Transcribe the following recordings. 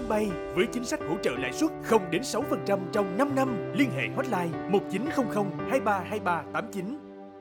bay với chính sách hỗ trợ lãi suất 0 đến 6% trong 5 năm. Liên hệ hotline 1900 232389.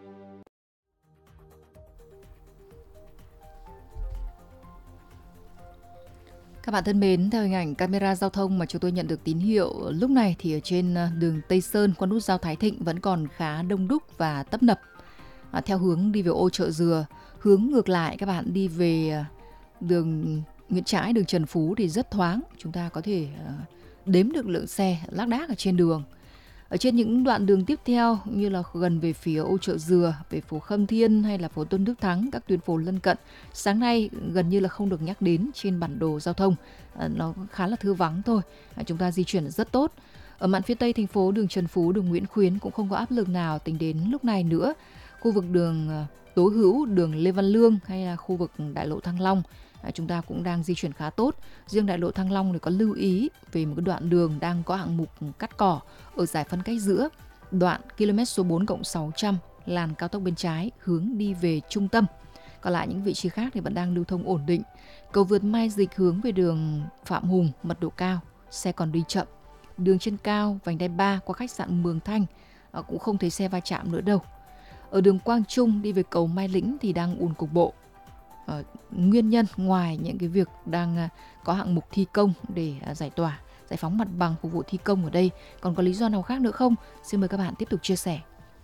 Các bạn thân mến, theo hình ảnh camera giao thông mà chúng tôi nhận được tín hiệu lúc này thì ở trên đường Tây Sơn qua nút giao Thái Thịnh vẫn còn khá đông đúc và tấp nập. Theo hướng đi về ô Chợ Dừa, hướng ngược lại các bạn đi về đường Nguyễn Trãi, đường Trần Phú thì rất thoáng. Chúng ta có thể đếm được lượng xe lác đác ở trên đường. Ở trên những đoạn đường tiếp theo như là gần về phía ô Chợ Dừa, về phố Khâm Thiên hay là phố Tôn Đức Thắng, các tuyến phố lân cận, sáng nay gần như là không được nhắc đến trên bản đồ giao thông. Nó khá là thưa vắng thôi. Chúng ta di chuyển rất tốt. Ở mạn phía Tây thành phố, đường Trần Phú, đường Nguyễn Khuyến cũng không có áp lực nào tính đến lúc này nữa. Khu vực đường Tố Hữu, đường Lê Văn Lương hay là khu vực đại lộ Thăng Long, chúng ta cũng đang di chuyển khá tốt. Riêng đại lộ Thăng Long thì có lưu ý về một cái đoạn đường đang có hạng mục cắt cỏ ở giải phân cách giữa đoạn km số 4+600 làn cao tốc bên trái hướng đi về trung tâm. Còn lại những vị trí khác thì vẫn đang lưu thông ổn định. Cầu vượt Mai Dịch hướng về đường Phạm Hùng mật độ cao, xe còn đi chậm. Đường trên cao vành đai 3 qua khách sạn Mường Thanh cũng không thấy xe va chạm nữa đâu. Ở đường Quang Trung đi về cầu Mai Lĩnh thì đang ùn cục bộ. Nguyên nhân ngoài những cái việc đang có hạng mục thi công để giải phóng mặt bằng phục vụ thi công ở đây, còn có lý do nào khác nữa không? Xin mời các bạn tiếp tục chia sẻ.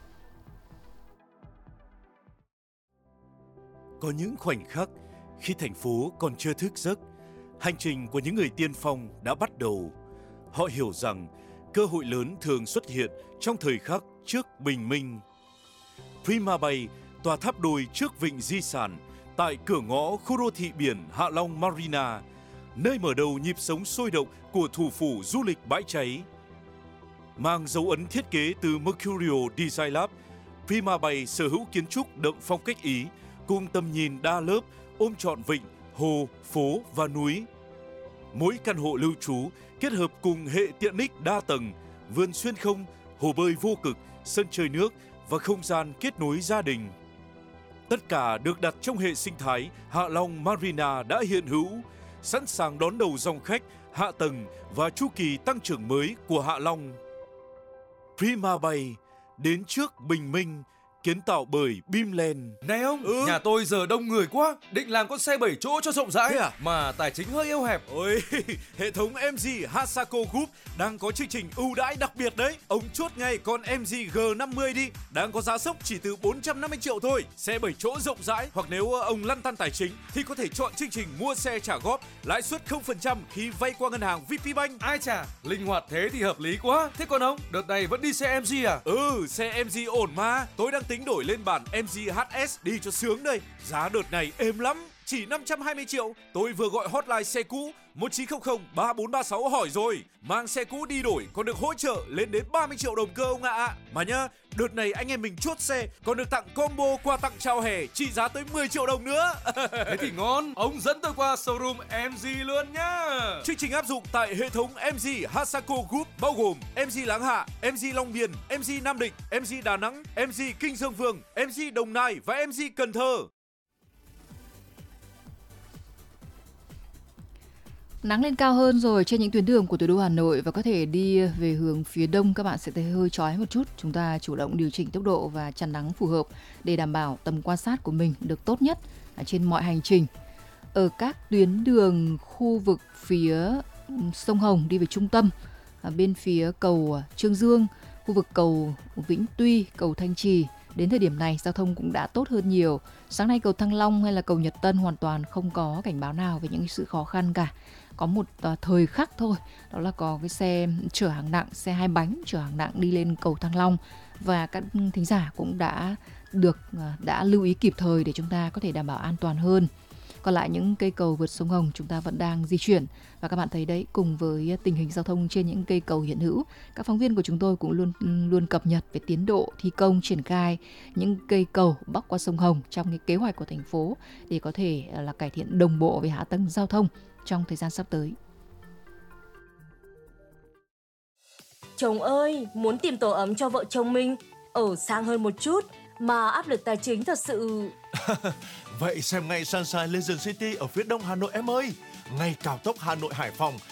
Có những khoảnh khắc khi thành phố còn chưa thức giấc, hành trình của những người tiên phong đã bắt đầu. Họ hiểu rằng cơ hội lớn thường xuất hiện trong thời khắc trước bình minh. Prima Bay, tòa tháp đôi trước vịnh di sản, tại cửa ngõ khu đô thị biển Hạ Long Marina, nơi mở đầu nhịp sống sôi động của thủ phủ du lịch bãi cháy. Mang dấu ấn thiết kế từ Mercurio Design Lab, Prima Bay sở hữu kiến trúc đậm phong cách Ý, cùng tầm nhìn đa lớp ôm trọn vịnh, hồ, phố và núi. Mỗi căn hộ lưu trú kết hợp cùng hệ tiện ích đa tầng, vườn xuyên không, hồ bơi vô cực, sân chơi nước và không gian kết nối gia đình. Tất cả được đặt trong hệ sinh thái Hạ Long Marina đã hiện hữu, sẵn sàng đón đầu dòng khách, hạ tầng và chu kỳ tăng trưởng mới của Hạ Long. Prima Bay, đến trước bình minh, kiến tạo bởi Bimland. Này ông, nhà tôi giờ đông người quá, định làm con xe 7 chỗ cho rộng rãi mà tài chính hơi eo hẹp. Ôi, hệ thống MG Hasako Group đang có chương trình ưu đãi đặc biệt đấy. Ông chốt ngay con MG G50 đi, đang có giá sốc chỉ từ 450 triệu thôi. Xe 7 chỗ rộng rãi, hoặc nếu ông lăn tăn tài chính thì có thể chọn chương trình mua xe trả góp, lãi suất 0% khi vay qua ngân hàng VPBank. Ai chà, linh hoạt thế thì hợp lý quá. Thế còn ông, đợt này vẫn đi xe MG à? Xe MG ổn mà. Tôi đang tính đổi lên bản MG HS đi cho sướng đây. Giá đợt này êm lắm, chỉ 520 triệu. Tôi vừa gọi hotline xe cũ 1900 3436 hỏi rồi. Mang xe cũ đi đổi còn được hỗ trợ lên đến 30 triệu đồng cơ ông ạ. Mà nhá, đợt này anh em mình chốt xe còn được tặng combo quà tặng chào hè trị giá tới 10 triệu đồng nữa. Thế thì ngon, ông dẫn tôi qua showroom MG luôn nhá. Chương trình áp dụng tại hệ thống MG Hasako Group bao gồm MG Láng Hạ, MG Long Biên, MG Nam Định, MG Đà Nẵng, MG Kinh Dương Vương, MG Đồng Nai và MG Cần Thơ. Nắng lên cao hơn rồi trên những tuyến đường của thủ đô Hà Nội và có thể đi về hướng phía đông các bạn sẽ thấy hơi chói một chút. Chúng ta chủ động điều chỉnh tốc độ và chắn nắng phù hợp để đảm bảo tầm quan sát của mình được tốt nhất trên mọi hành trình. Ở các tuyến đường khu vực phía sông Hồng đi về trung tâm, bên phía cầu Trương Dương, khu vực cầu Vĩnh Tuy, cầu Thanh Trì, đến thời điểm này giao thông cũng đã tốt hơn nhiều. Sáng nay cầu Thăng Long hay là cầu Nhật Tân hoàn toàn không có cảnh báo nào về những sự khó khăn cả. Có một thời khắc thôi, đó là có cái xe chở hàng nặng, xe 2 bánh chở hàng nặng đi lên cầu Thăng Long, và các thính giả cũng đã lưu ý kịp thời để chúng ta có thể đảm bảo an toàn hơn. Còn lại những cây cầu vượt sông Hồng chúng ta vẫn đang di chuyển, và các bạn thấy đấy, cùng với tình hình giao thông trên những cây cầu hiện hữu, các phóng viên của chúng tôi cũng luôn cập nhật về tiến độ thi công triển khai những cây cầu bắc qua sông Hồng trong cái kế hoạch của thành phố để có thể là cải thiện đồng bộ về hạ tầng giao thông trong thời gian sắp tới. Chồng ơi, muốn tìm tổ ấm cho vợ chồng mình ở sang hơn một chút mà áp lực tài chính thật sự. Vậy xem ngay Sunshine Legend City ở phía đông Hà Nội em ơi. Ngay cao tốc Hà Nội Hải Phòng